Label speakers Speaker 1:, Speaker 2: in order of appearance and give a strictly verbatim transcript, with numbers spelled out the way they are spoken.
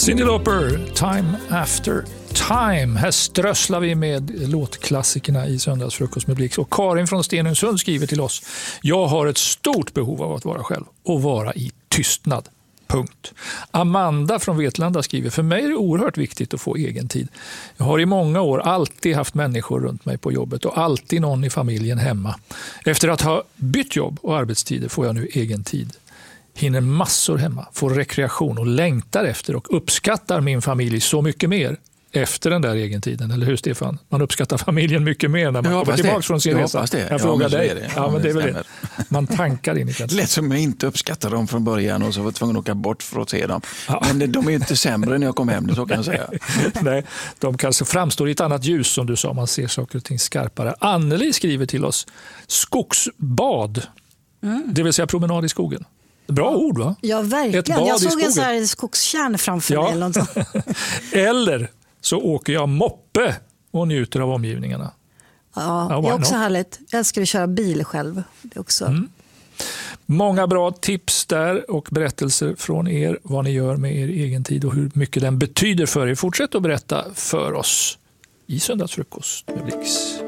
Speaker 1: Cyndi Lauper, Time After Time. Här strösslar vi med låtklassikerna i Söndagsfrukost med Blix. Och Karin från Stenungsund skriver till oss: jag har ett stort behov av att vara själv och vara i tystnad. Punkt. Amanda från Vetlanda skriver: för mig är det oerhört viktigt att få egen tid. Jag har i många år alltid haft människor runt mig på jobbet och alltid någon i familjen hemma. Efter att ha bytt jobb och arbetstider får jag nu egen tid. Hinner massor hemma, får rekreation och längtar efter och uppskattar min familj så mycket mer efter den där egen tiden. Eller hur, Stefan? Man uppskattar familjen mycket mer när man kommer tillbaka från sin
Speaker 2: jag
Speaker 1: resa.
Speaker 2: Jag
Speaker 1: ja, frågar
Speaker 2: dig.
Speaker 1: Det. Ja, men det är väl det. Man tankar in i det.
Speaker 2: Det lät som jag inte uppskattade dem från början och så var jag tvungen att åka bort för att se dem.
Speaker 1: Ja.
Speaker 2: Men de är inte sämre när jag kom hem, så kan jag säga.
Speaker 1: Nej, de kanske framstår i ett annat ljus, som du sa. Man ser saker och ting skarpare. Anneli skriver till oss: skogsbad, mm. det vill säga promenad i skogen. Bra ord, va?
Speaker 3: Ja, verkligen. Jag såg en sån här skogskärn framför
Speaker 1: ja.
Speaker 3: mig. Eller, något
Speaker 1: eller så åker jag moppe och njuter av omgivningarna.
Speaker 3: Ja, ja, det är också härligt. Jag älskar att köra bil själv. Det är också.
Speaker 1: Mm. Många bra tips där och berättelser från er vad ni gör med er egen tid och hur mycket den betyder för er. Fortsätt att berätta för oss i Söndagsfrukost med Blix.